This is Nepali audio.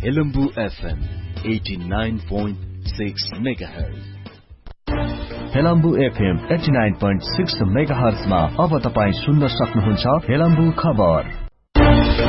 Helambu FM 89.6 megahertz. Helambu FM 89.6 मेगाहर्जमा अब तपाईं सुन्न सक्नुहुन्छ हेलम्बु खबर।